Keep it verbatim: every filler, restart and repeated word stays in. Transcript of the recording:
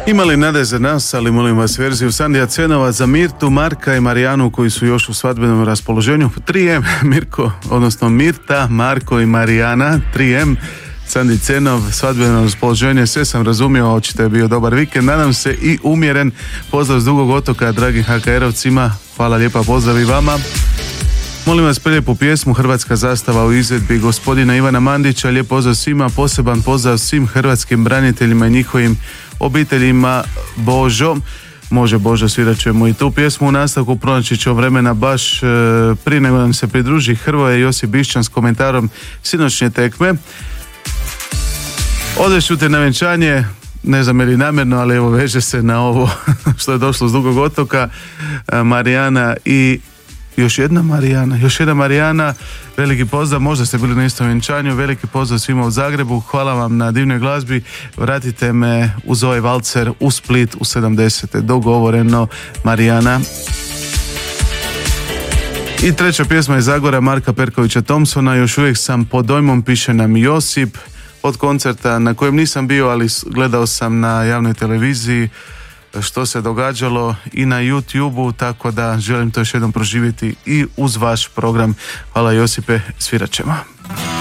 Imali nade za nas, ali molim vas verziju Sandija Cenova za Mirtu, Marka i Marijanu koji su još u svadbenom raspoloženju. tri em, Mirko, odnosno Mirta, Marko i Marijana, tri em, Sandi Cenov, svadbeno raspoloženje, sve sam razumio, očito je bio dobar vikend, nadam se i umjeren. Pozdrav s Dugog otoka, dragim ha ka erovcima, hvala lijepa, pozdrav i vama. Molim vas prelijepu pjesmu Hrvatska zastava u izvedbi gospodina Ivana Mandića, lijep pozdrav svima, poseban pozdrav svim hrvatskim braniteljima i njihovim obiteljima. Božo, može Božo, svirat ćemo i tu pjesmu. U nastavku pronaći ćemo vremena baš e, prije nego nam se pridruži Hrvoje Josip Bišćan s komentarom sinoćnje tekme. Odvešću te na vjenčanje, ne znam je li namjerno, ali evo veže se na ovo što je došlo s Dugog otoka. Marijana i još jedna Marijana, još jedna Marijana, veliki pozdrav, možda ste bili na istom vjenčanju, veliki pozdrav svima u Zagrebu, hvala vam na divnoj glazbi, vratite me uz ovaj valcer u Split u sedamdesete, dogovoreno, Marijana. I treća pjesma je Zagora Marka Perkovića Thompsona, još uvijek sam pod dojmom, piše nam Josip, od koncerta na kojem nisam bio, ali gledao sam na javnoj televiziji što se događalo i na YouTubeu, tako da želim to još jednom proživjeti i uz vaš program. Hvala Josipe, svirat ćemo.